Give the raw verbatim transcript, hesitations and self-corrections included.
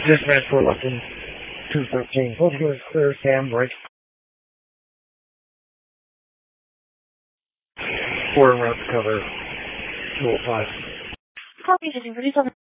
Dispatch for London two thirteen. Focus clear, Sam break. Four routes cover two oh five. Copy, sitting for